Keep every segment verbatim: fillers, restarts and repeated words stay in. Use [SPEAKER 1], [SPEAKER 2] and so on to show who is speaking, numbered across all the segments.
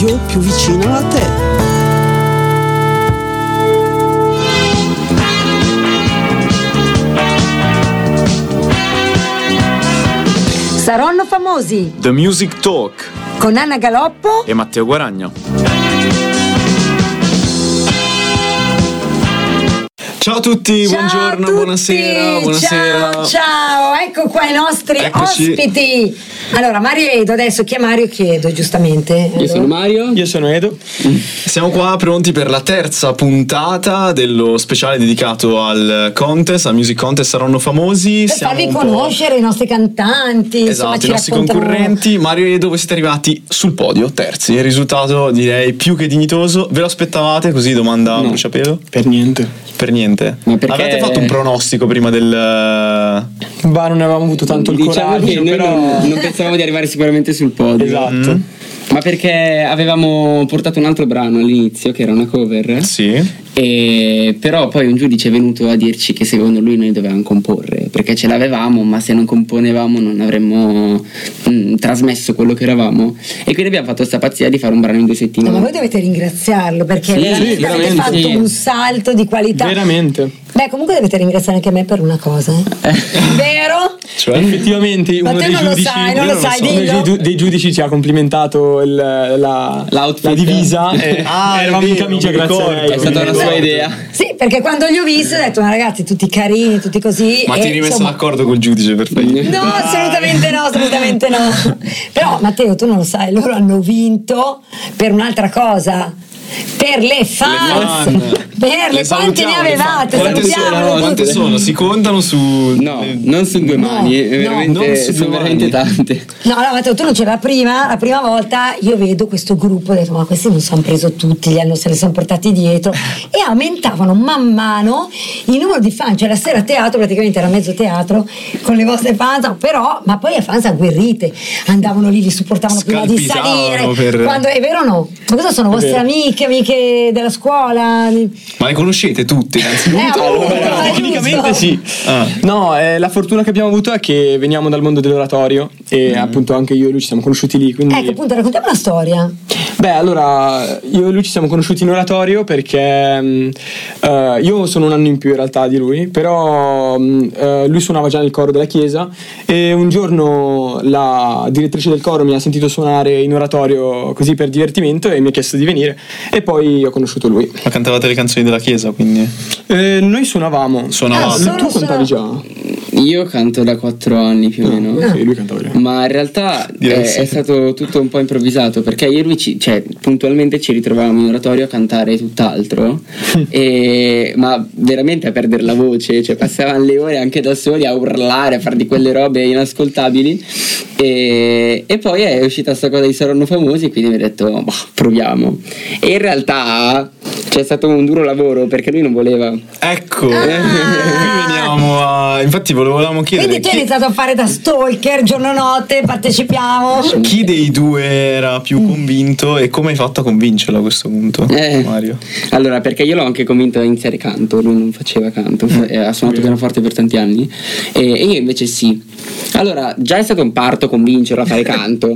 [SPEAKER 1] Io più vicino a te.
[SPEAKER 2] Saranno famosi.
[SPEAKER 3] The Music Talk
[SPEAKER 2] Con Anna Galoppo
[SPEAKER 3] e Matteo Guaragno. Ciao a tutti,
[SPEAKER 2] ciao
[SPEAKER 3] buongiorno,
[SPEAKER 2] a tutti.
[SPEAKER 3] buonasera, buonasera.
[SPEAKER 2] Ciao, ciao, ecco qua i nostri
[SPEAKER 3] Eccoci.
[SPEAKER 2] ospiti. Allora, Mario e Edo, adesso chi è Mario chiedo, giustamente.
[SPEAKER 4] Io
[SPEAKER 2] Allora.
[SPEAKER 4] sono Mario.
[SPEAKER 5] Io sono Edo.
[SPEAKER 3] Siamo qua pronti per la terza puntata dello speciale dedicato al contest, al Music Contest Saranno Famosi.
[SPEAKER 2] Per
[SPEAKER 3] Siamo
[SPEAKER 2] farvi
[SPEAKER 3] un po'-
[SPEAKER 2] conoscere i nostri cantanti, insomma,
[SPEAKER 3] Esatto,
[SPEAKER 2] ci
[SPEAKER 3] i nostri
[SPEAKER 2] raccontano-
[SPEAKER 3] concorrenti. Mario e Edo, voi siete arrivati sul podio, terzi. Il risultato direi più che dignitoso. Ve lo aspettavate? Così domanda a
[SPEAKER 4] No.
[SPEAKER 3] bruciapelo?
[SPEAKER 5] Per niente.
[SPEAKER 3] Per niente.
[SPEAKER 4] Ma perché-
[SPEAKER 3] Avete fatto un pronostico prima del...
[SPEAKER 5] Bah, non avevamo avuto tanto il
[SPEAKER 4] Diciamo che
[SPEAKER 5] coraggio,
[SPEAKER 4] noi
[SPEAKER 5] però.
[SPEAKER 4] non, non pensavamo di arrivare sicuramente sul podio.
[SPEAKER 5] Esatto.
[SPEAKER 3] Mm.
[SPEAKER 4] Ma perché avevamo portato un altro brano all'inizio che era una cover.
[SPEAKER 3] Sì.
[SPEAKER 4] E però poi un giudice è venuto a dirci che secondo lui noi dovevamo comporre perché ce l'avevamo, ma se non componevamo non avremmo mm, trasmesso quello che eravamo. E quindi abbiamo fatto questa pazzia di fare un brano in due
[SPEAKER 2] No,
[SPEAKER 4] settimane.
[SPEAKER 2] ma voi dovete ringraziarlo perché
[SPEAKER 4] Sì,
[SPEAKER 2] veramente
[SPEAKER 4] sì,
[SPEAKER 2] avete
[SPEAKER 4] veramente,
[SPEAKER 2] fatto
[SPEAKER 4] sì.
[SPEAKER 2] un salto di qualità.
[SPEAKER 5] Veramente.
[SPEAKER 2] Beh, comunque dovete ringraziare anche me per una cosa, eh. Vero?
[SPEAKER 3] Cioè?
[SPEAKER 5] Effettivamente
[SPEAKER 2] Ma
[SPEAKER 5] uno
[SPEAKER 2] te
[SPEAKER 5] dei
[SPEAKER 2] non lo
[SPEAKER 5] giudici
[SPEAKER 2] sai, non
[SPEAKER 3] io
[SPEAKER 2] lo
[SPEAKER 3] non lo
[SPEAKER 2] sai,
[SPEAKER 3] so.
[SPEAKER 5] uno dei,
[SPEAKER 2] dillo.
[SPEAKER 5] giu- dei giudici ci ha complimentato il, la,
[SPEAKER 4] L'outfit.
[SPEAKER 5] la divisa e
[SPEAKER 3] Ah, è
[SPEAKER 5] eravamo in
[SPEAKER 3] vero,
[SPEAKER 5] camicia
[SPEAKER 3] mi
[SPEAKER 5] grazie a
[SPEAKER 3] ricordo.
[SPEAKER 5] lei.
[SPEAKER 4] È stata una sua idea.
[SPEAKER 2] Sì, perché quando li ho visti ho detto, ma ragazzi, tutti carini, tutti così.
[SPEAKER 3] Ma
[SPEAKER 2] e,
[SPEAKER 3] ti eri messo
[SPEAKER 2] insomma-
[SPEAKER 3] d'accordo col giudice per fare?
[SPEAKER 2] No, assolutamente no, assolutamente no. Però Matteo, tu non lo sai, loro hanno vinto per un'altra cosa. Per le fans,
[SPEAKER 3] fan.
[SPEAKER 2] per le
[SPEAKER 3] Le
[SPEAKER 2] quante ne
[SPEAKER 3] salutiamo, le fan.
[SPEAKER 2] avevate?
[SPEAKER 3] Quante
[SPEAKER 2] Salutiamole
[SPEAKER 3] sono? Quante
[SPEAKER 2] tutte.
[SPEAKER 3] sono? Si contano su...
[SPEAKER 4] No, non su due
[SPEAKER 2] No,
[SPEAKER 4] mani, è
[SPEAKER 2] no,
[SPEAKER 4] veramente,
[SPEAKER 3] non su
[SPEAKER 4] sono
[SPEAKER 3] due
[SPEAKER 4] veramente
[SPEAKER 3] mani.
[SPEAKER 4] tante.
[SPEAKER 2] No, no, Matteo, tu non c'era la prima, la prima volta io vedo questo gruppo, ho detto, ma questi non si hanno preso tutti, li hanno, se ne sono portati dietro e aumentavano man mano il numero di fan, cioè la sera a teatro praticamente era mezzo teatro con le vostre fans, però, ma poi a fans agguerrite, andavano lì, vi supportavano prima di salire,
[SPEAKER 3] Scalpitavano per-
[SPEAKER 2] quando, è vero o no? Ma cosa sono, vostre
[SPEAKER 5] vero.
[SPEAKER 2] amiche, amiche della scuola? Eh,
[SPEAKER 3] Ma le conoscete tutte innanzitutto?
[SPEAKER 2] appunto,
[SPEAKER 5] Allora,
[SPEAKER 2] è
[SPEAKER 5] tecnicamente
[SPEAKER 2] giusto.
[SPEAKER 5] sì.
[SPEAKER 3] Ah.
[SPEAKER 5] No, eh, la fortuna che abbiamo avuto è che veniamo dal mondo dell'oratorio e appunto anche io e lui ci siamo conosciuti lì. Quindi...
[SPEAKER 2] Ecco, appunto, raccontiamo una storia.
[SPEAKER 5] Beh, allora io e lui ci siamo conosciuti in oratorio perché mh, eh, io sono un anno in più in realtà di lui, però mh, eh, lui suonava già nel coro della chiesa e un giorno la direttrice del coro mi ha sentito suonare in oratorio così per divertimento e mi ha chiesto di venire e poi ho conosciuto lui.
[SPEAKER 3] Ma cantavate le canzoni della chiesa, quindi...
[SPEAKER 5] Eh, noi suonavamo.
[SPEAKER 3] Suonavate.
[SPEAKER 2] Ah,
[SPEAKER 5] Tu
[SPEAKER 2] Solo-
[SPEAKER 5] cantavi già?
[SPEAKER 4] Io canto da quattro anni più o meno.
[SPEAKER 5] Sì, lui cantava già.
[SPEAKER 4] Ma in realtà
[SPEAKER 3] Direi
[SPEAKER 4] è,
[SPEAKER 3] sì.
[SPEAKER 4] è stato tutto un po' improvvisato perché io e lui ci, cioè, puntualmente ci ritrovavamo in oratorio a cantare tutt'altro e, ma veramente a perdere la voce, cioè passavano le ore anche da soli a urlare, a fare di quelle robe inascoltabili e, e poi è uscita sta cosa di Saranno Famosi e quindi mi ha detto bah, proviamo e in realtà c'è stato un duro lavoro perché lui non voleva.
[SPEAKER 3] Ecco, qui veniamo a... Infatti volevamo chiedere
[SPEAKER 2] Quindi tu hai
[SPEAKER 3] chi,
[SPEAKER 2] iniziato a fare da stalker, giorno notte, partecipiamo.
[SPEAKER 3] chi dei due era più convinto e come hai fatto a convincerlo a questo punto,
[SPEAKER 4] Eh,
[SPEAKER 3] Mario?
[SPEAKER 4] Allora, perché io l'ho anche convinto a iniziare canto, lui non faceva canto, fa- eh, ha suonato pianoforte per tanti anni e, e io invece sì. Allora, già è stato un parto convincerlo a fare canto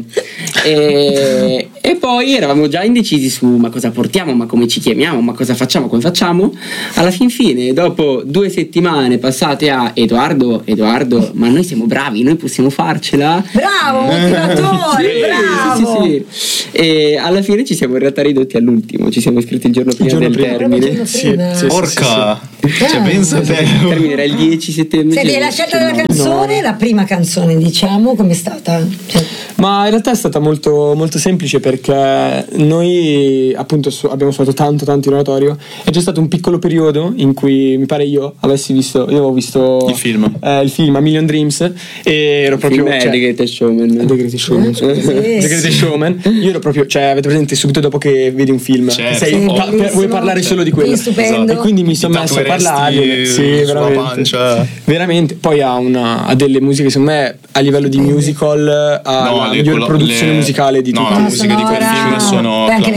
[SPEAKER 4] e, e poi eravamo già indecisi su ma cosa portiamo, ma come ci chiamiamo, ma cosa facciamo, come facciamo. Alla fin fine, dopo due settimane passate a Edoardo, Edoardo, ma noi siamo bravi, noi possiamo farcela.
[SPEAKER 2] Bravo, motivatore,
[SPEAKER 4] Sì,
[SPEAKER 2] bravo.
[SPEAKER 4] sì, sì, sì. E alla fine ci siamo in realtà ridotti all'ultimo, ci siamo iscritti il giorno prima
[SPEAKER 5] giorno
[SPEAKER 4] del
[SPEAKER 5] prima.
[SPEAKER 2] Proprio il
[SPEAKER 4] termine.
[SPEAKER 2] giorno prima.
[SPEAKER 5] Sì, sì,
[SPEAKER 3] Porca! Cioè,
[SPEAKER 2] Ah.
[SPEAKER 3] pensa te.
[SPEAKER 4] Il termine era il dieci settembre.
[SPEAKER 2] Senti, la scelta della canzone, la prima canzone, diciamo, com'è stata? Cioè,
[SPEAKER 5] Ma in realtà è stata molto, molto semplice perché noi appunto su- abbiamo suonato tanto tanto in oratorio e c'è stato un piccolo periodo in cui mi pare io avessi visto, io avevo visto
[SPEAKER 3] Il film.
[SPEAKER 5] eh, il film A Million Dreams e ero proprio
[SPEAKER 4] Film è
[SPEAKER 5] cioè,
[SPEAKER 4] The Greatest Showman.
[SPEAKER 5] The Greatest Showman, scusa.
[SPEAKER 2] Sì,
[SPEAKER 5] The
[SPEAKER 2] sì.
[SPEAKER 5] Greatest Showman. Io ero proprio, cioè avete presente subito dopo che vedi un film
[SPEAKER 3] Certo.
[SPEAKER 5] sei,
[SPEAKER 2] Sì,
[SPEAKER 5] pa- per-
[SPEAKER 2] bellissimo.
[SPEAKER 5] vuoi parlare solo di quello.
[SPEAKER 2] Sì, stupendo.
[SPEAKER 5] E quindi mi sono
[SPEAKER 3] Ti
[SPEAKER 5] messo a
[SPEAKER 3] tatueresti
[SPEAKER 5] parlarne. Sì,
[SPEAKER 3] sulla
[SPEAKER 5] veramente.
[SPEAKER 3] pancia.
[SPEAKER 5] Veramente. Poi ha, una, ha delle musiche, secondo me, a livello di musical, ha
[SPEAKER 3] No,
[SPEAKER 5] la
[SPEAKER 3] le
[SPEAKER 5] miglior
[SPEAKER 3] colo-
[SPEAKER 5] produzione
[SPEAKER 3] le-
[SPEAKER 5] musicale di
[SPEAKER 3] no,
[SPEAKER 5] tutti.
[SPEAKER 3] la musica di quel
[SPEAKER 2] sonora,
[SPEAKER 3] film sono
[SPEAKER 2] poi anche le
[SPEAKER 3] clamorose.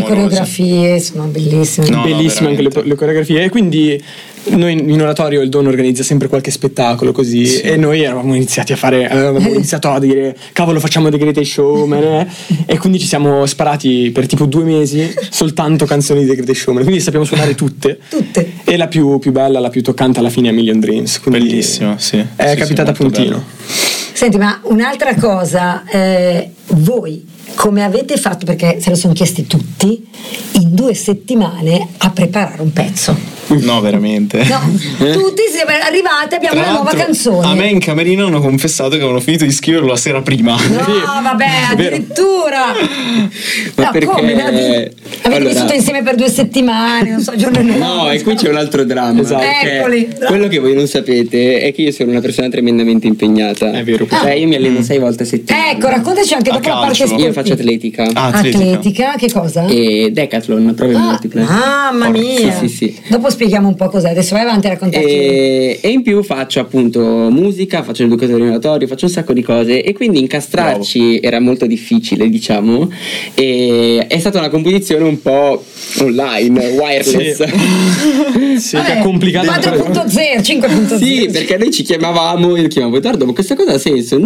[SPEAKER 2] coreografie sono bellissime.
[SPEAKER 3] No,
[SPEAKER 5] Bellissime
[SPEAKER 3] no,
[SPEAKER 5] anche le, le coreografie. E quindi noi in oratorio il Don organizza sempre qualche spettacolo così, sì. E noi eravamo iniziati a fare, avevamo iniziato a dire cavolo, facciamo The Greatest Showman, eh? E quindi ci siamo sparati per tipo due mesi soltanto canzoni di The Greatest Showman, quindi sappiamo suonare tutte.
[SPEAKER 2] Tutte.
[SPEAKER 5] E la più, più bella, la più toccante alla fine è Million Dreams.
[SPEAKER 3] Bellissimo, sì.
[SPEAKER 5] È
[SPEAKER 3] sì,
[SPEAKER 5] capitata
[SPEAKER 3] sì,
[SPEAKER 5] a puntino.
[SPEAKER 3] bello.
[SPEAKER 2] Senti, ma un'altra cosa, eh, voi come avete fatto, perché se lo sono chiesti tutti, in due settimane a preparare un pezzo?
[SPEAKER 3] No, veramente.
[SPEAKER 2] No, tutti siamo arrivati, abbiamo
[SPEAKER 3] Tra
[SPEAKER 2] una nuova
[SPEAKER 3] l'altro,
[SPEAKER 2] canzone.
[SPEAKER 3] A me in camerino hanno confessato che avevano finito di scriverlo la sera prima.
[SPEAKER 2] No, vabbè, addirittura.
[SPEAKER 4] Ma
[SPEAKER 2] No,
[SPEAKER 4] perché
[SPEAKER 2] come? Avete
[SPEAKER 4] allora...
[SPEAKER 2] vissuto insieme per due settimane, non so, giorno e notte.
[SPEAKER 4] No, e qui c'è un altro dramma.
[SPEAKER 5] Esatto.
[SPEAKER 4] Perché
[SPEAKER 2] Eccoli.
[SPEAKER 4] quello che voi non sapete è che io sono una persona tremendamente impegnata.
[SPEAKER 5] È vero.
[SPEAKER 4] Cioè, io mi alleno sei volte a settimana.
[SPEAKER 2] Ecco, raccontaci anche
[SPEAKER 3] A
[SPEAKER 2] dopo la parte
[SPEAKER 3] calcio.
[SPEAKER 2] sportiva.
[SPEAKER 4] Io faccio atletica.
[SPEAKER 3] Ah, atletica.
[SPEAKER 2] Atletica, che cosa?
[SPEAKER 4] E decathlon, prove
[SPEAKER 2] Ah,
[SPEAKER 4] multiple.
[SPEAKER 2] mamma mia.
[SPEAKER 4] Sì, sì, sì.
[SPEAKER 2] Dopo spieghiamo un po' cos'è. Adesso vai avanti a raccontarci.
[SPEAKER 4] E, e in più faccio appunto musica, faccio l'educatore in oratorio, faccio un sacco di cose e quindi incastrarci Bravo. Era molto difficile, diciamo, e è stata una competizione un po' online, wireless.
[SPEAKER 5] Sì, sì, che è complicato.
[SPEAKER 2] quattro punto zero, cinque punto zero.
[SPEAKER 4] Sì, perché noi ci chiamavamo, io chiamavo Edoardo, ma questa cosa ha senso? No,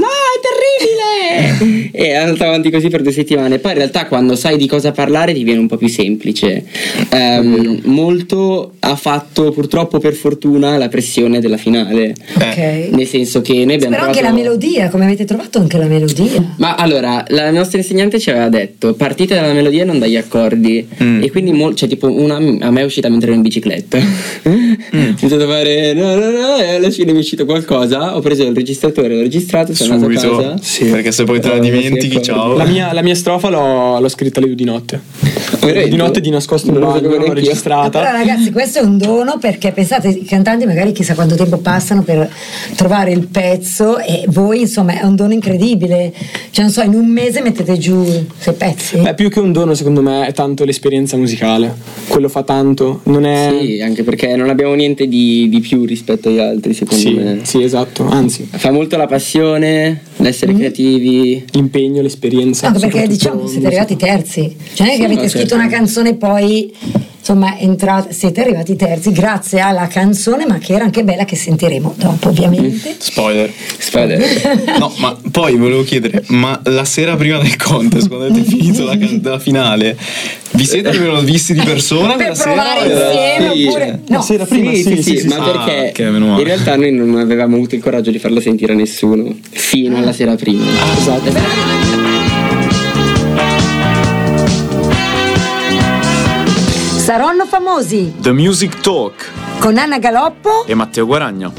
[SPEAKER 4] è terribile! E è andato avanti così per due settimane. Poi in realtà quando sai di cosa parlare ti viene un po' più semplice. Um, molto ha fatto purtroppo per fortuna la pressione della finale.
[SPEAKER 2] Ok.
[SPEAKER 4] Nel senso che noi abbiamo
[SPEAKER 2] Però anche
[SPEAKER 4] provato...
[SPEAKER 2] la melodia, come avete trovato anche la melodia?
[SPEAKER 4] Ma allora, la nostra insegnante ci aveva detto partite dalla melodia e non dagli accordi. Mm. E quindi mol- cioè tipo una a me è uscita mentre ero in bicicletta. Mm. Ho iniziato a fare no no no e alla fine mi è uscito qualcosa. Ho preso il registratore, l'ho registrato, sono andato a casa.
[SPEAKER 3] Sì, perché se poi te la dimentichi, ciao.
[SPEAKER 5] La mia, la mia strofa l'ho, l'ho scritta lì di notte.
[SPEAKER 4] Veramente?
[SPEAKER 5] Di notte di nascosto in
[SPEAKER 4] Non lo
[SPEAKER 5] bagno,
[SPEAKER 4] sapevo
[SPEAKER 5] l'ho
[SPEAKER 4] neanch'io.
[SPEAKER 5] registrata.
[SPEAKER 2] Però ragazzi, questo è un dono, perché pensate, i cantanti magari chissà quanto tempo passano per trovare il pezzo, e voi insomma è un dono incredibile. Cioè non so, in un mese mettete giù sei pezzi.
[SPEAKER 5] Beh, più che un dono secondo me è tanto l'esperienza musicale. Quello fa tanto. Non è...
[SPEAKER 4] Sì, anche perché non abbiamo niente di, di più rispetto agli altri, secondo
[SPEAKER 5] Sì,
[SPEAKER 4] me.
[SPEAKER 5] sì, esatto, anzi.
[SPEAKER 4] Fa molto la passione, l'essere
[SPEAKER 2] Mm.
[SPEAKER 4] creativi.
[SPEAKER 5] L'impegno, l'esperienza.
[SPEAKER 2] Anche perché
[SPEAKER 5] soprattutto
[SPEAKER 2] diciamo siete arrivati terzi, cioè non è che
[SPEAKER 4] Sì,
[SPEAKER 2] avete
[SPEAKER 4] no,
[SPEAKER 2] scritto
[SPEAKER 4] certo.
[SPEAKER 2] una canzone e poi insomma entrate, siete arrivati terzi grazie alla canzone, ma che era anche bella, che sentiremo dopo ovviamente.
[SPEAKER 3] Spoiler.
[SPEAKER 4] Spoiler.
[SPEAKER 3] No, ma poi volevo chiedere, ma la sera prima del contest, quando avete finito la, can- la finale, vi siete almeno visti di persona
[SPEAKER 2] Per
[SPEAKER 3] quella
[SPEAKER 2] provare
[SPEAKER 3] sera?
[SPEAKER 2] insieme,
[SPEAKER 4] Sì.
[SPEAKER 2] oppure no.
[SPEAKER 5] La sera prima,
[SPEAKER 4] sì, sì, sì,
[SPEAKER 5] sì,
[SPEAKER 4] ma
[SPEAKER 3] sì.
[SPEAKER 4] perché
[SPEAKER 3] Ah, ok, meno male.
[SPEAKER 4] in realtà noi non avevamo avuto il coraggio di farlo sentire a nessuno fino alla sera prima.
[SPEAKER 3] Ah,
[SPEAKER 5] Esatto.
[SPEAKER 2] Saranno famosi
[SPEAKER 3] The Music Talk
[SPEAKER 2] con Anna Galoppo
[SPEAKER 3] e Matteo Guaragno.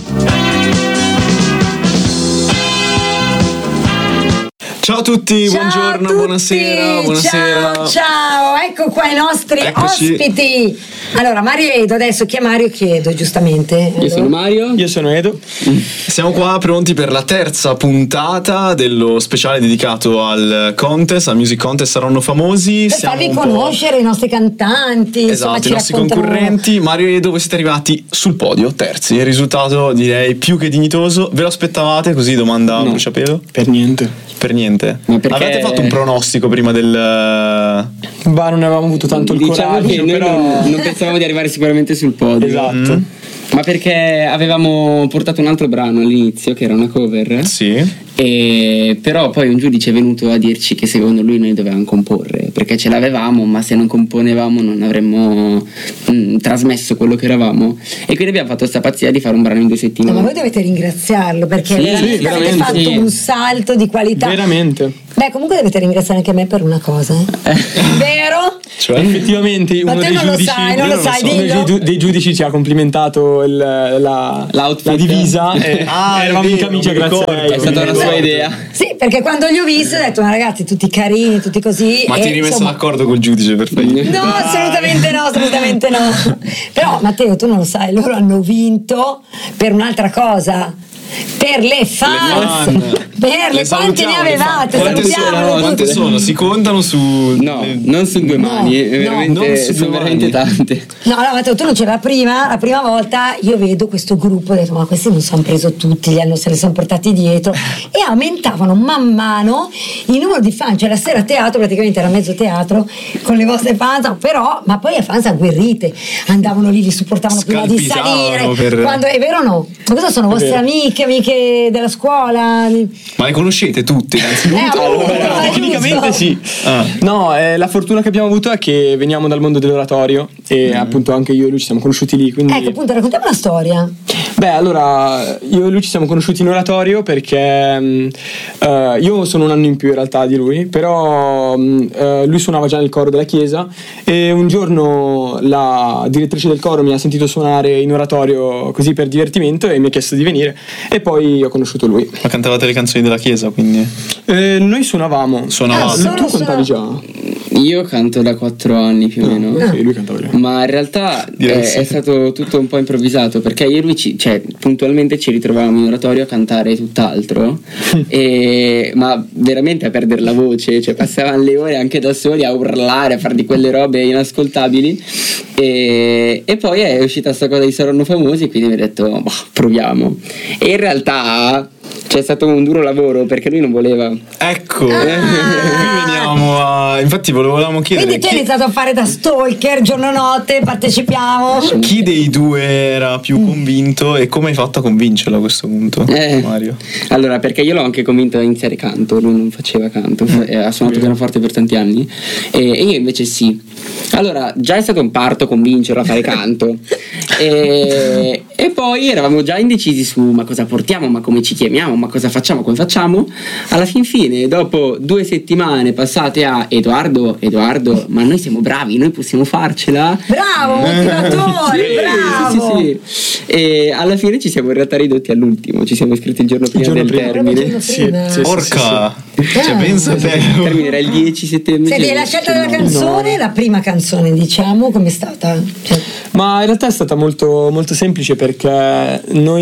[SPEAKER 3] Ciao a tutti,
[SPEAKER 2] Ciao
[SPEAKER 3] buongiorno,
[SPEAKER 2] a tutti.
[SPEAKER 3] buonasera, buonasera.
[SPEAKER 2] Ciao, ciao, ecco qua i nostri
[SPEAKER 3] Eccoci.
[SPEAKER 2] ospiti. Allora, Mario e Edo, adesso chi è Mario chiedo giustamente.
[SPEAKER 4] Io
[SPEAKER 2] Allora.
[SPEAKER 4] sono Mario.
[SPEAKER 5] Io sono Edo.
[SPEAKER 3] Siamo qua pronti per la terza puntata dello speciale dedicato al contest, al Music Contest Saranno Famosi.
[SPEAKER 2] Per
[SPEAKER 3] Siamo
[SPEAKER 2] farvi
[SPEAKER 3] un po'-
[SPEAKER 2] conoscere i nostri cantanti, insomma,
[SPEAKER 3] Esatto,
[SPEAKER 2] ci
[SPEAKER 3] i nostri
[SPEAKER 2] racconteranno-
[SPEAKER 3] concorrenti. Mario e Edo, voi siete arrivati sul podio, terzi. Il risultato direi più che dignitoso. Ve lo aspettavate? Così domanda a
[SPEAKER 4] No.
[SPEAKER 3] bruciapelo?
[SPEAKER 5] Per niente.
[SPEAKER 3] Per niente.
[SPEAKER 4] Ma perché-
[SPEAKER 3] Avete fatto un pronostico prima del...
[SPEAKER 5] Bah, non avevamo avuto tanto il
[SPEAKER 4] Diciamo
[SPEAKER 5] coraggio,
[SPEAKER 4] che noi
[SPEAKER 5] però...
[SPEAKER 4] non, non pensavamo di arrivare sicuramente sul podio.
[SPEAKER 5] Esatto.
[SPEAKER 3] Mm.
[SPEAKER 4] Ma perché avevamo portato un altro brano all'inizio che era una cover.
[SPEAKER 3] Sì.
[SPEAKER 4] E però poi un giudice è venuto a dirci che secondo lui noi dovevamo comporre, perché ce l'avevamo, ma se non componevamo non avremmo mh, trasmesso quello che eravamo. E quindi abbiamo fatto sta pazzia di fare un brano in due
[SPEAKER 2] No,
[SPEAKER 4] settimane.
[SPEAKER 2] ma voi dovete ringraziarlo, perché
[SPEAKER 4] Sì,
[SPEAKER 2] veramente
[SPEAKER 5] sì,
[SPEAKER 2] avete
[SPEAKER 5] veramente,
[SPEAKER 2] fatto
[SPEAKER 4] sì.
[SPEAKER 2] un salto di qualità.
[SPEAKER 5] Veramente.
[SPEAKER 2] Beh, comunque dovete ringraziare anche me per una cosa, eh. Vero?
[SPEAKER 3] Cioè?
[SPEAKER 5] Effettivamente
[SPEAKER 2] Ma
[SPEAKER 5] uno
[SPEAKER 2] te
[SPEAKER 5] dei
[SPEAKER 2] non lo
[SPEAKER 5] giudici
[SPEAKER 2] sai, non lo
[SPEAKER 5] io
[SPEAKER 2] sai,
[SPEAKER 5] so. Uno
[SPEAKER 2] dillo.
[SPEAKER 5] dei, giu- dei giudici ci ha complimentato il, la,
[SPEAKER 4] L'outfit.
[SPEAKER 5] la divisa e
[SPEAKER 3] Ah, è
[SPEAKER 5] eravamo in
[SPEAKER 3] vero,
[SPEAKER 5] camicia
[SPEAKER 3] mi
[SPEAKER 5] grazie a
[SPEAKER 3] ricordo.
[SPEAKER 5] lei.
[SPEAKER 4] È stata una sua idea.
[SPEAKER 2] Sì, perché quando li ho visti ho detto, ma ragazzi, tutti carini, tutti così.
[SPEAKER 3] Ma
[SPEAKER 2] e,
[SPEAKER 3] ti eri messo
[SPEAKER 2] insomma-
[SPEAKER 3] d'accordo col giudice per fare?
[SPEAKER 2] No, assolutamente no, assolutamente no. Però Matteo, tu non lo sai, loro hanno vinto per un'altra cosa. per le fans,
[SPEAKER 3] Le fan.
[SPEAKER 2] per le,
[SPEAKER 3] Le
[SPEAKER 2] quante ne
[SPEAKER 3] salutiamo, le fan.
[SPEAKER 2] avevate?
[SPEAKER 3] Quante
[SPEAKER 2] Salutiamole
[SPEAKER 3] sono?
[SPEAKER 2] tutte.
[SPEAKER 3] Quante sono? Si contano su.
[SPEAKER 4] No,
[SPEAKER 3] eh,
[SPEAKER 4] non su due mani,
[SPEAKER 2] no,
[SPEAKER 4] veramente,
[SPEAKER 3] non su due
[SPEAKER 4] sono
[SPEAKER 3] mani.
[SPEAKER 4] veramente tante.
[SPEAKER 2] No, no, Matteo, tu non c'era la prima, la prima volta io vedo questo gruppo, ho detto ma questi non si hanno preso tutti, li hanno, se ne sono portati dietro e aumentavano man mano il numero di fan, cioè la sera a teatro praticamente era mezzo teatro con le vostre fans, però, ma poi a fans agguerrite, andavano lì, li supportavano prima di salire,
[SPEAKER 3] Scalpitavano per-
[SPEAKER 2] quando, è vero o no? Ma cosa sono vostre
[SPEAKER 5] vero.
[SPEAKER 2] amiche, amiche della scuola?
[SPEAKER 3] Ma le conoscete tutte,
[SPEAKER 2] Eh,
[SPEAKER 3] innanzitutto?
[SPEAKER 2] appunto,
[SPEAKER 5] Allora,
[SPEAKER 2] è
[SPEAKER 5] tecnicamente
[SPEAKER 2] giusto.
[SPEAKER 5] sì.
[SPEAKER 3] Ah.
[SPEAKER 5] No, eh, la fortuna che abbiamo avuto è che veniamo dal mondo dell'oratorio e appunto anche io e lui ci siamo conosciuti lì. Quindi...
[SPEAKER 2] Ecco, appunto, raccontiamo una storia.
[SPEAKER 5] Beh, allora, io e lui ci siamo conosciuti in oratorio perché mh, eh, io sono un anno in più in realtà di lui, però mh, eh, lui suonava già nel coro della chiesa e un giorno la direttrice del coro mi ha sentito suonare in oratorio così per divertimento e mi ha chiesto di venire e poi ho conosciuto lui.
[SPEAKER 3] Ma cantavate le canzoni della chiesa, quindi.
[SPEAKER 5] Eh, noi suonavamo.
[SPEAKER 3] Suonavate.
[SPEAKER 2] Ah, solo-
[SPEAKER 5] tu cantavi già?
[SPEAKER 4] Io canto da quattro anni più o meno.
[SPEAKER 5] Sì, lui cantava già.
[SPEAKER 4] Ma in realtà
[SPEAKER 3] Direi
[SPEAKER 4] è,
[SPEAKER 3] sì.
[SPEAKER 4] è stato tutto un po' improvvisato perché io e lui ci, cioè, puntualmente ci ritrovavamo in oratorio a cantare tutt'altro e, ma veramente a perdere la voce, cioè passavano le ore anche da soli a urlare, a fare di quelle robe inascoltabili e, e poi è uscita sta cosa di Saranno Famosi, quindi mi ha detto boh, proviamo e in realtà c'è stato un duro lavoro perché lui non voleva.
[SPEAKER 3] Ecco, qui veniamo a. Infatti, volevamo chiedere
[SPEAKER 2] Quindi tu hai
[SPEAKER 3] chi,
[SPEAKER 2] iniziato a fare da stalker, giorno notte, partecipiamo.
[SPEAKER 3] chi dei due era più convinto e come hai fatto a convincerlo a questo punto,
[SPEAKER 4] Eh,
[SPEAKER 3] Mario?
[SPEAKER 4] Allora, perché io l'ho anche convinto a iniziare canto, lui non faceva canto, fa- eh, ha suonato pianoforte per tanti anni e, e io invece sì. Allora, già è stato un parto convincerlo a fare canto e, e poi eravamo già indecisi su ma cosa portiamo, ma come ci chiamiamo, ma cosa facciamo, come facciamo. Alla fin fine, dopo due settimane passate a Edoardo, Edoardo, ma noi siamo bravi, noi possiamo farcela.
[SPEAKER 2] Bravo, motivatore,
[SPEAKER 4] Sì,
[SPEAKER 2] bravo.
[SPEAKER 4] sì, sì, sì. E alla fine ci siamo in realtà ridotti all'ultimo, ci siamo iscritti il giorno prima
[SPEAKER 5] giorno
[SPEAKER 4] del
[SPEAKER 5] prima.
[SPEAKER 4] termine.
[SPEAKER 2] Proprio il
[SPEAKER 5] Sì,
[SPEAKER 2] giorno prima.
[SPEAKER 5] sì, sì.
[SPEAKER 3] Porca, cioè
[SPEAKER 2] Ah.
[SPEAKER 3] pensa a
[SPEAKER 4] Il
[SPEAKER 3] te.
[SPEAKER 4] termine era il dieci settembre.
[SPEAKER 2] Senti, e la scelta della canzone, la prima canzone, diciamo, com'è stata? Cioè,
[SPEAKER 5] Ma in realtà è stata molto, molto semplice perché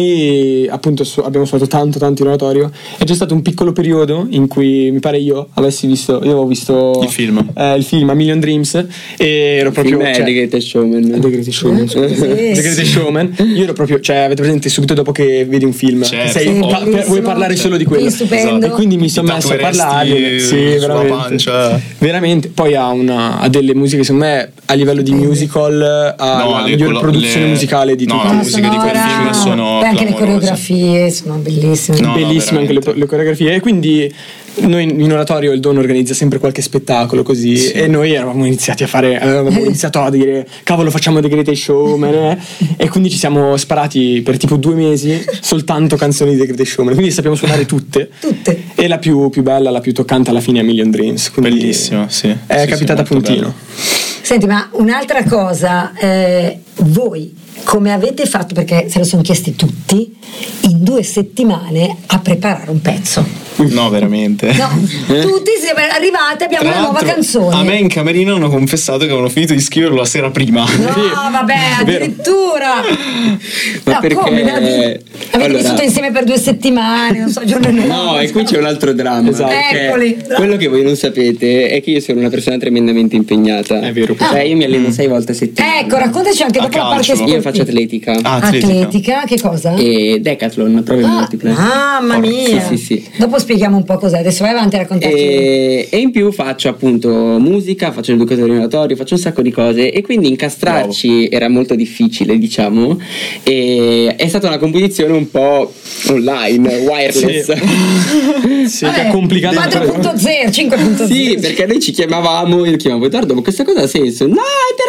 [SPEAKER 5] noi appunto su- abbiamo suonato tanto tanto in oratorio e c'è stato un piccolo periodo in cui mi pare io avessi visto, io avevo visto
[SPEAKER 3] Il film.
[SPEAKER 5] eh, il film A Million Dreams e ero proprio
[SPEAKER 4] Film è
[SPEAKER 5] cioè,
[SPEAKER 4] The Greatest Showman.
[SPEAKER 5] The Greatest Showman, scusa.
[SPEAKER 2] Sì,
[SPEAKER 5] The
[SPEAKER 2] sì.
[SPEAKER 5] Greatest Showman. Io ero proprio, cioè avete presente subito dopo che vedi un film
[SPEAKER 3] Certo.
[SPEAKER 5] sei,
[SPEAKER 2] Sì,
[SPEAKER 5] pa- per-
[SPEAKER 2] bellissimo.
[SPEAKER 5] vuoi parlare solo di quello.
[SPEAKER 2] Sì, stupendo.
[SPEAKER 5] E quindi mi sono
[SPEAKER 3] Ti
[SPEAKER 5] messo a
[SPEAKER 3] tatueresti
[SPEAKER 5] parlare sì,
[SPEAKER 3] sulla
[SPEAKER 5] veramente.
[SPEAKER 3] pancia.
[SPEAKER 5] Veramente. Poi ha, una, ha delle musiche secondo me a livello di musical ha
[SPEAKER 3] No,
[SPEAKER 5] la
[SPEAKER 3] le-
[SPEAKER 5] miglior
[SPEAKER 3] quello-
[SPEAKER 5] produzione
[SPEAKER 3] le-
[SPEAKER 5] musicale di
[SPEAKER 3] no,
[SPEAKER 5] tutti.
[SPEAKER 3] la
[SPEAKER 2] la
[SPEAKER 3] musica di quel
[SPEAKER 2] sonora,
[SPEAKER 3] film sono
[SPEAKER 2] beh, anche le
[SPEAKER 3] clamorose.
[SPEAKER 2] coreografie sono bellissime.
[SPEAKER 3] No, no,
[SPEAKER 5] Bellissime anche le,
[SPEAKER 3] veramente.
[SPEAKER 5] le coreografie e quindi noi in oratorio il Don organizza sempre qualche spettacolo così
[SPEAKER 3] Sì.
[SPEAKER 5] e noi eravamo iniziati a fare avevamo iniziato a dire cavolo facciamo The Greatest Showman eh? E quindi ci siamo sparati per tipo due mesi soltanto canzoni di The Greatest Showman, quindi sappiamo suonare tutte
[SPEAKER 2] Tutte.
[SPEAKER 5] e la più, più bella, la più toccante alla fine è A Million Dreams, quindi
[SPEAKER 3] Bellissimo, sì.
[SPEAKER 5] è
[SPEAKER 3] Sì,
[SPEAKER 5] capitata
[SPEAKER 3] sì,
[SPEAKER 5] a
[SPEAKER 3] molto
[SPEAKER 5] puntino.
[SPEAKER 2] Senti, ma un'altra cosa, eh, voi come avete fatto, perché se lo sono chiesti tutti, in due settimane a preparare un pezzo?
[SPEAKER 3] No, veramente.
[SPEAKER 2] No, tutti siete arrivati, abbiamo
[SPEAKER 3] Tra
[SPEAKER 2] una nuova
[SPEAKER 3] l'altro,
[SPEAKER 2] canzone.
[SPEAKER 3] a me in camerino hanno confessato che avevano finito di scriverlo la sera prima.
[SPEAKER 2] No, vabbè,
[SPEAKER 5] vero.
[SPEAKER 2] addirittura.
[SPEAKER 4] Ma
[SPEAKER 2] no,
[SPEAKER 4] perché-
[SPEAKER 2] come? da- Avete
[SPEAKER 4] allora-
[SPEAKER 2] vissuto insieme per due settimane, non so, giorno e notte.
[SPEAKER 4] No, e qui c'è un altro dramma.
[SPEAKER 5] Esatto.
[SPEAKER 4] perché
[SPEAKER 2] Eccoli.
[SPEAKER 4] Quello che voi non sapete è che io sono una persona tremendamente impegnata.
[SPEAKER 5] È vero.
[SPEAKER 4] Cioè, io mi alleno sei volte a settimana.
[SPEAKER 2] Ecco, raccontaci anche
[SPEAKER 3] A
[SPEAKER 2] dopo la parte
[SPEAKER 3] calcio.
[SPEAKER 2] sportiva.
[SPEAKER 4] Io faccio atletica.
[SPEAKER 3] Ah, atletica.
[SPEAKER 2] Atletica, che cosa?
[SPEAKER 4] E decathlon, prove
[SPEAKER 2] Ah,
[SPEAKER 4] multiple.
[SPEAKER 2] mamma
[SPEAKER 3] Porca.
[SPEAKER 2] mia.
[SPEAKER 4] Sì, sì, sì.
[SPEAKER 2] Dopo spieghiamo un po' cos'è. Adesso vai avanti a raccontarci.
[SPEAKER 4] E, e in più faccio appunto musica, faccio l'educatore in oratorio, faccio un sacco di cose e quindi incastrarci era molto difficile, diciamo. E è stata una competizione un po' online, wireless.
[SPEAKER 5] Sì, che è complicato
[SPEAKER 2] quattro punto zero, cinque punto zero.
[SPEAKER 4] Sì, perché noi ci chiamavamo, io chiamavo Edoardo, ma questa cosa ha senso? No,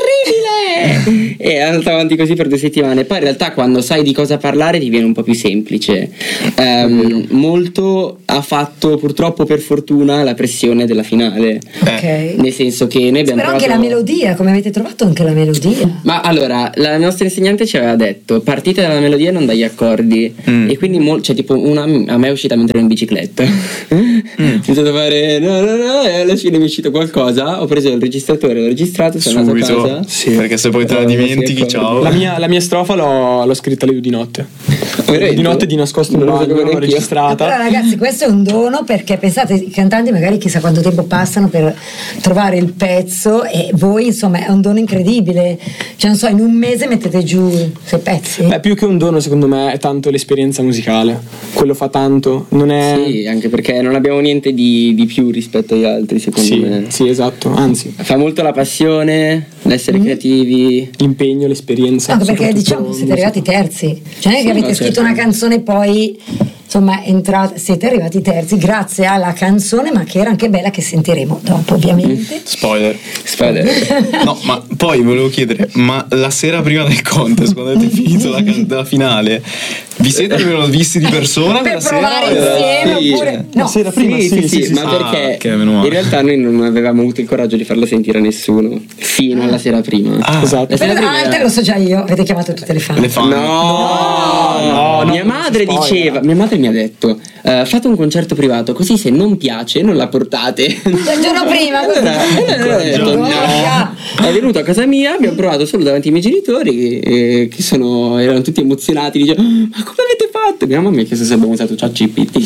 [SPEAKER 4] è terribile! E è andata avanti così per due settimane. Poi in realtà quando sai di cosa parlare ti viene un po' più semplice. Ehm, molto ha fatto purtroppo per fortuna la pressione della finale.
[SPEAKER 2] Ok.
[SPEAKER 4] Nel senso che noi abbiamo
[SPEAKER 2] Però anche la
[SPEAKER 4] provato-
[SPEAKER 2] melodia, come avete trovato anche la melodia?
[SPEAKER 4] Ma allora, la nostra insegnante ci aveva detto partite dalla melodia e non dagli accordi.
[SPEAKER 3] Mm.
[SPEAKER 4] E quindi mol- cioè tipo una a me è uscita mentre ero in bicicletta. Ho iniziato a fare no no no e alla fine mi è uscito qualcosa. Ho preso il registratore, l'ho registrato, sono andato a
[SPEAKER 3] Subito,
[SPEAKER 4] casa
[SPEAKER 5] Sì.
[SPEAKER 3] Perché se poi te la
[SPEAKER 4] Eh,
[SPEAKER 3] dimentichi,
[SPEAKER 4] sì,
[SPEAKER 3] ciao.
[SPEAKER 5] La mia, la mia strofa l'ho, l'ho scritta alle due di notte.
[SPEAKER 4] Vero?
[SPEAKER 5] Di notte di nascosto in
[SPEAKER 4] Non lo
[SPEAKER 5] bagno,
[SPEAKER 4] sapevo
[SPEAKER 5] l'ho
[SPEAKER 4] neanch'io.
[SPEAKER 5] registrata.
[SPEAKER 2] Però ragazzi, questo è un dono, perché pensate, i cantanti magari chissà quanto tempo passano per trovare il pezzo, e voi insomma è un dono incredibile, cioè non so, in un mese mettete giù sei pezzi.
[SPEAKER 5] Beh, più che un dono, secondo me, è tanto l'esperienza musicale. Quello fa tanto. Non è.
[SPEAKER 4] Sì, anche perché non abbiamo niente di, di più rispetto agli altri, secondo
[SPEAKER 5] Sì,
[SPEAKER 4] me.
[SPEAKER 5] sì, esatto. Anzi,
[SPEAKER 4] Fa molto la passione, l'essere
[SPEAKER 2] Mm.
[SPEAKER 4] creativi.
[SPEAKER 5] l'impegno, l'esperienza.
[SPEAKER 2] Anche perché
[SPEAKER 5] soprattutto
[SPEAKER 2] diciamo siete
[SPEAKER 5] musica.
[SPEAKER 2] arrivati terzi, cioè non è che
[SPEAKER 4] Sì,
[SPEAKER 2] avete
[SPEAKER 4] no,
[SPEAKER 2] scritto
[SPEAKER 4] certo.
[SPEAKER 2] una canzone e poi insomma entrate, siete arrivati terzi grazie alla canzone, ma che era anche bella, che sentiremo dopo ovviamente.
[SPEAKER 3] Spoiler.
[SPEAKER 4] Aspetta.
[SPEAKER 3] No, ma poi volevo chiedere, ma la sera prima del contest, quando avete finito la, can- la finale, vi siete almeno visti di persona
[SPEAKER 2] Per
[SPEAKER 3] quella sera?
[SPEAKER 2] provare
[SPEAKER 3] O era-
[SPEAKER 2] insieme
[SPEAKER 4] sì,
[SPEAKER 2] oppure
[SPEAKER 4] cioè,
[SPEAKER 2] no.
[SPEAKER 5] La sera prima,
[SPEAKER 4] Sì, sì, sì,
[SPEAKER 5] sì,
[SPEAKER 4] ma
[SPEAKER 3] sì.
[SPEAKER 4] perché
[SPEAKER 3] Ah, ok, meno male.
[SPEAKER 4] in realtà noi non avevamo avuto il coraggio di farlo sentire a nessuno fino alla sera prima.
[SPEAKER 3] Ah.
[SPEAKER 5] Esatto.
[SPEAKER 4] La sera
[SPEAKER 2] Però,
[SPEAKER 4] prima
[SPEAKER 2] ah,
[SPEAKER 4] era-
[SPEAKER 2] te lo so già io, avete chiamato tutte le fan.
[SPEAKER 3] Le fan.
[SPEAKER 4] No,
[SPEAKER 5] no,
[SPEAKER 4] mia
[SPEAKER 5] no,
[SPEAKER 4] madre
[SPEAKER 5] non si spoiler.
[SPEAKER 4] diceva, mia madre mi ha detto, eh, fate un concerto privato, così se non piace non la portate.
[SPEAKER 2] Il giorno prima, così.
[SPEAKER 4] Allora, eh, ho detto,
[SPEAKER 2] Porca.
[SPEAKER 4] no. È venuto a casa mia, abbiamo provato solo davanti ai miei genitori, eh, che sono, erano tutti emozionati, dicevano, ma come avete fatto? Mia mamma mi ha chiesto se abbiamo usato ChatGPT.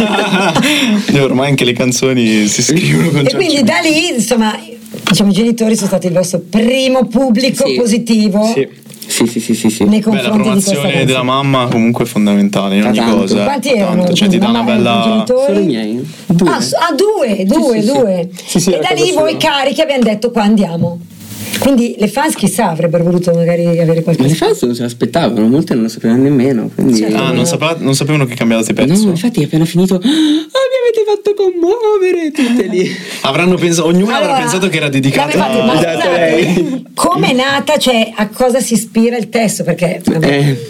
[SPEAKER 3] E ormai anche le canzoni si scrivono con
[SPEAKER 2] E quindi da lì, insomma, diciamo i genitori sono stati il vostro primo pubblico
[SPEAKER 4] Sì.
[SPEAKER 2] positivo
[SPEAKER 5] Sì.
[SPEAKER 4] Sì, sì, sì, sì, sì.
[SPEAKER 2] nei
[SPEAKER 3] Beh, la
[SPEAKER 2] confronti di questa
[SPEAKER 3] approvazione della
[SPEAKER 2] canzone.
[SPEAKER 3] mamma comunque è fondamentale in
[SPEAKER 4] Fa
[SPEAKER 3] ogni
[SPEAKER 4] tanto.
[SPEAKER 3] cosa.
[SPEAKER 2] Quanti
[SPEAKER 3] Fa
[SPEAKER 2] erano?
[SPEAKER 3] tanto, cioè ti dà una
[SPEAKER 2] Mamma e
[SPEAKER 3] bella.
[SPEAKER 2] genitori?
[SPEAKER 4] Solo i miei. Due.
[SPEAKER 2] Ah, s- ah, due, due,
[SPEAKER 4] sì, sì.
[SPEAKER 2] due.
[SPEAKER 5] Sì, sì,
[SPEAKER 2] e
[SPEAKER 5] era
[SPEAKER 2] da
[SPEAKER 5] cosa
[SPEAKER 2] lì voi
[SPEAKER 5] sua.
[SPEAKER 2] carichi abbiamo detto qua andiamo. Quindi le fans chissà avrebbero voluto magari avere
[SPEAKER 4] Ma
[SPEAKER 2] qualcosa.
[SPEAKER 4] le fans non se l'aspettavano, molte non lo sapevano nemmeno. Quindi...
[SPEAKER 2] Certo.
[SPEAKER 3] Ah, non, sapeva- non sapevano che cambiavate
[SPEAKER 4] No,
[SPEAKER 3] pezzo.
[SPEAKER 4] infatti appena finito, ah, mi avete fatto commuovere tutte lì.
[SPEAKER 3] Avranno pensato, ognuno
[SPEAKER 2] Allora,
[SPEAKER 3] avrà pensato che era dedicato
[SPEAKER 2] l'aveva fatto- ma
[SPEAKER 3] a.
[SPEAKER 4] Esatto,
[SPEAKER 2] scusate,
[SPEAKER 4] lei.
[SPEAKER 2] come è nata, cioè a cosa si ispira il testo? Perché vabbè.
[SPEAKER 4] Eh.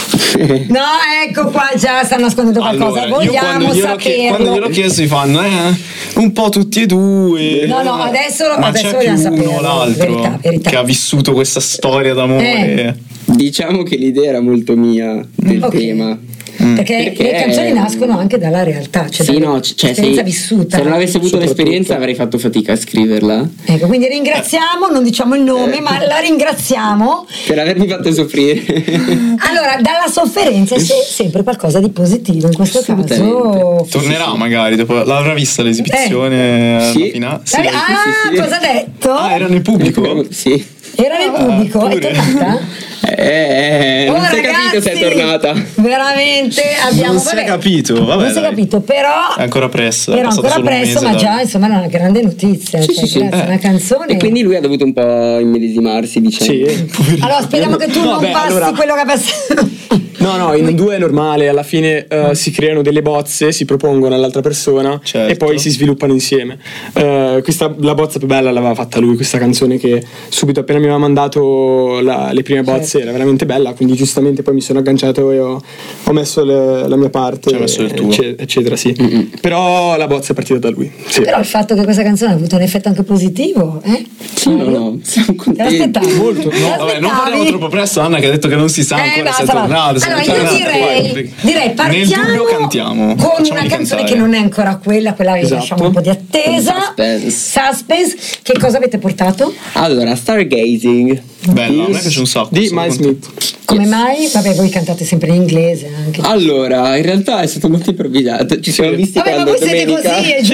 [SPEAKER 2] No, ecco qua già stanno nascondendo qualcosa.
[SPEAKER 3] Allora, io quando
[SPEAKER 2] Vogliamo
[SPEAKER 3] gliel'ho, chie- quando
[SPEAKER 2] saperlo.
[SPEAKER 3] gliel'ho chiesto, mi fanno eh, un po' tutti e due.
[SPEAKER 2] No, no, adesso,
[SPEAKER 3] Ma
[SPEAKER 2] adesso
[SPEAKER 3] c'è
[SPEAKER 2] vogliamo
[SPEAKER 3] più
[SPEAKER 2] saperlo.
[SPEAKER 3] uno o l'altro
[SPEAKER 2] Verità, verità.
[SPEAKER 3] che ha vissuto questa storia d'amore.
[SPEAKER 2] Eh.
[SPEAKER 4] Diciamo che l'idea era molto mia del
[SPEAKER 2] Ok.
[SPEAKER 4] tema.
[SPEAKER 2] Perché,
[SPEAKER 4] Perché-
[SPEAKER 2] le canzoni nascono anche dalla realtà, cioè
[SPEAKER 4] Sì, no, c- cioè,
[SPEAKER 2] dall'esperienza
[SPEAKER 4] sì,
[SPEAKER 2] vissuta.
[SPEAKER 4] se non avessi avuto
[SPEAKER 5] soprattutto.
[SPEAKER 4] l'esperienza avrei fatto fatica a scriverla.
[SPEAKER 2] Ecco, quindi ringraziamo, non diciamo il nome,
[SPEAKER 4] Eh.
[SPEAKER 2] ma la ringraziamo.
[SPEAKER 4] Per avermi fatto soffrire.
[SPEAKER 2] Allora, dalla sofferenza c'è sempre qualcosa di positivo, in questo caso.
[SPEAKER 4] Assolutamente.
[SPEAKER 3] Tornerà magari dopo. L'avrà vista l'esibizione alla
[SPEAKER 4] Sì.
[SPEAKER 3] finale?
[SPEAKER 2] Dai, ah,
[SPEAKER 4] sì, sì.
[SPEAKER 2] cosa ha detto?
[SPEAKER 3] Ah, era nel pubblico?
[SPEAKER 4] Sì.
[SPEAKER 2] Era nel pubblico, è
[SPEAKER 3] pure.
[SPEAKER 2] tornata?
[SPEAKER 4] Eh, non
[SPEAKER 2] Oh,
[SPEAKER 4] si è capito se è
[SPEAKER 2] ragazzi,
[SPEAKER 4] tornata.
[SPEAKER 2] Veramente abbiamo
[SPEAKER 3] Non si è
[SPEAKER 2] vabbè,
[SPEAKER 3] capito, vabbè,
[SPEAKER 2] non si è
[SPEAKER 3] dai.
[SPEAKER 2] capito, però
[SPEAKER 3] È ancora presto, è
[SPEAKER 2] Era
[SPEAKER 3] passato
[SPEAKER 2] ancora
[SPEAKER 3] solo un
[SPEAKER 2] presto,
[SPEAKER 3] mese
[SPEAKER 2] ma
[SPEAKER 3] da-
[SPEAKER 2] già insomma era una grande notizia.
[SPEAKER 4] Sì,
[SPEAKER 2] cioè,
[SPEAKER 4] sì, sì.
[SPEAKER 2] grazie a una canzone.
[SPEAKER 4] E quindi lui ha dovuto un po' immedesimarsi, diciamo.
[SPEAKER 5] Sì.
[SPEAKER 2] Allora speriamo che tu
[SPEAKER 5] No,
[SPEAKER 2] non
[SPEAKER 5] beh,
[SPEAKER 2] passi
[SPEAKER 5] allora-
[SPEAKER 2] quello che ha passato.
[SPEAKER 5] No, no, in due è normale, alla fine eh, si creano delle bozze, si propongono all'altra persona
[SPEAKER 3] Certo.
[SPEAKER 5] e poi si sviluppano insieme. Eh, questa, la bozza più bella l'aveva fatta lui, questa canzone che subito appena mi aveva mandato la- le prime bozze
[SPEAKER 2] Certo.
[SPEAKER 5] era veramente bella, quindi giustamente poi mi sono agganciato e ho, ho messo le- la mia parte,
[SPEAKER 3] Ci hai messo il tuo.
[SPEAKER 5] ecce- eccetera, sì. Però la bozza è partita da lui. Sì.
[SPEAKER 2] Però il fatto che questa canzone ha avuto un effetto anche positivo, eh?
[SPEAKER 4] Sì, no, no, siamo
[SPEAKER 2] Te
[SPEAKER 4] contenti.
[SPEAKER 2] l'aspettavi?
[SPEAKER 5] Molto.
[SPEAKER 2] Te
[SPEAKER 3] No, vabbè, non
[SPEAKER 2] l'aspettavi?
[SPEAKER 3] parliamo troppo presto. Anna che ha detto che non si sa
[SPEAKER 2] Eh,
[SPEAKER 3] ancora se è
[SPEAKER 2] basta, va.
[SPEAKER 3] tornato. se
[SPEAKER 2] Allora
[SPEAKER 3] non è
[SPEAKER 2] io
[SPEAKER 3] tornato.
[SPEAKER 2] direi,
[SPEAKER 3] Poi-
[SPEAKER 2] direi partiamo
[SPEAKER 3] Nel dubbio cantiamo.
[SPEAKER 2] con
[SPEAKER 3] Facciamoli
[SPEAKER 2] una canzone
[SPEAKER 3] cantare.
[SPEAKER 2] che non è ancora quella, quella che
[SPEAKER 5] Esatto.
[SPEAKER 2] lasciamo un po' di attesa.
[SPEAKER 4] Suspense.
[SPEAKER 2] Suspense. Che cosa avete portato?
[SPEAKER 4] Allora, Stargazing.
[SPEAKER 3] Bella, a me piace un sacco.
[SPEAKER 5] Di
[SPEAKER 3] sono
[SPEAKER 5] Miles
[SPEAKER 3] contento.
[SPEAKER 5] Smith.
[SPEAKER 2] Come
[SPEAKER 4] Yes.
[SPEAKER 2] mai? Vabbè, voi cantate sempre in inglese anche.
[SPEAKER 4] Allora, in realtà è stato molto improvvisato. Ci siamo visti
[SPEAKER 2] Vabbè, ma
[SPEAKER 4] quando
[SPEAKER 2] voi siete
[SPEAKER 4] domenica.
[SPEAKER 2] così, è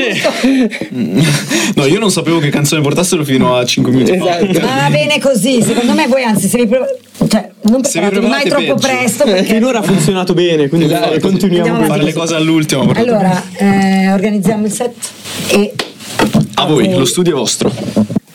[SPEAKER 2] giusto.
[SPEAKER 3] No, io non sapevo che canzone portassero fino a cinque minuti fa.
[SPEAKER 4] Esatto.
[SPEAKER 2] Va bene così, secondo me voi anzi se vi pre- cioè non
[SPEAKER 3] Se vi
[SPEAKER 2] preparatevi mai
[SPEAKER 3] preparate
[SPEAKER 2] troppo
[SPEAKER 3] peggio.
[SPEAKER 2] presto perché
[SPEAKER 5] Finora ha funzionato bene, quindi
[SPEAKER 3] Esatto.
[SPEAKER 5] continuiamo
[SPEAKER 2] Andiamo
[SPEAKER 5] così.
[SPEAKER 3] Fare le cose all'ultimo. portate-
[SPEAKER 2] allora eh, organizziamo il set e
[SPEAKER 3] A voi, lo studio è vostro.